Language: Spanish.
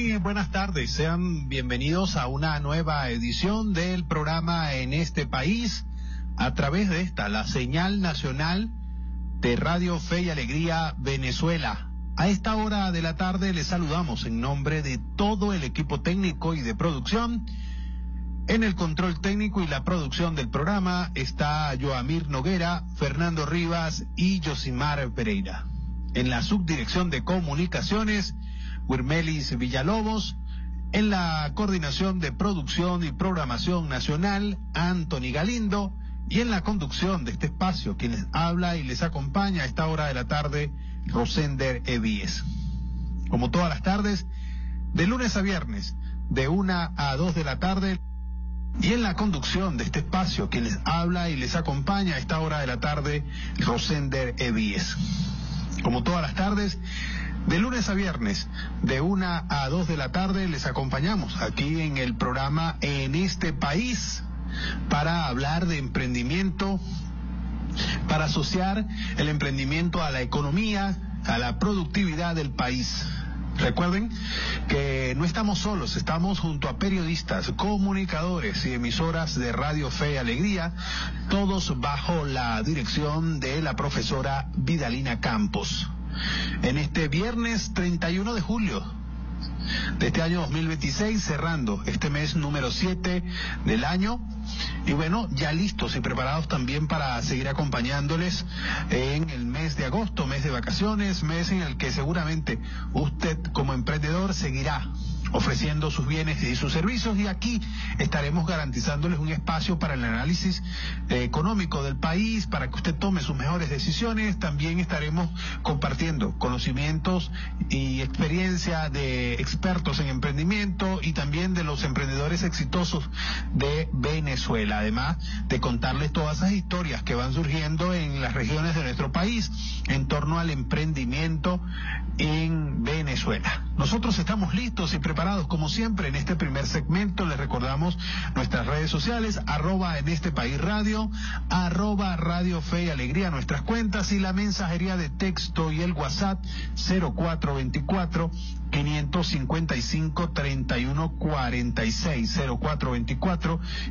Muy buenas tardes, sean bienvenidos a una nueva edición del programa En este País, a través de la señal nacional de Radio Fe y Alegría Venezuela. A esta hora de la tarde les saludamos en nombre de todo el equipo técnico y de producción. En el control técnico y la producción del programa está Joamir Noguera, Fernando Rivas y Yosimar Pereira. En la subdirección de comunicaciones, Wirmelis Villalobos. En la coordinación de producción y programación nacional, Anthony Galindo. Y en la conducción de este espacio, quien les habla y les acompaña a esta hora de la tarde, Rosender Evíes. Como todas las tardes, de lunes a viernes, de 1 a 2 de la tarde. Y en la conducción de este espacio, quien les habla y les acompaña a esta hora de la tarde, Rosender Evíes. Como todas las tardes, de lunes a viernes, de 1 a 2 de la tarde, les acompañamos aquí en el programa En este País para hablar de emprendimiento, para asociar el emprendimiento a la economía, a la productividad del país. Recuerden que no estamos solos, estamos junto a periodistas, comunicadores y emisoras de Radio Fe y Alegría, todos bajo la dirección de la profesora Vidalina Campos. En este viernes 31 de julio de este año 2026, cerrando este mes número 7 del año, y bueno, ya listos y preparados también para seguir acompañándoles en el mes de agosto, mes de vacaciones, mes en el que seguramente usted como emprendedor seguirá ofreciendo sus bienes y sus servicios, y aquí estaremos garantizándoles un espacio para el análisis económico del país, para que usted tome sus mejores decisiones. También estaremos compartiendo conocimientos y experiencia de expertos en emprendimiento y también de los emprendedores exitosos de Venezuela, además de contarles todas esas historias que van surgiendo en las regiones de nuestro país en torno al emprendimiento en Venezuela. Nosotros estamos listos y preparados como siempre en este primer segmento. Les recordamos nuestras redes sociales, @en este país radio, @Radio Fe y Alegría, nuestras cuentas, y la mensajería de texto y el WhatsApp 0424 555 3146, 0424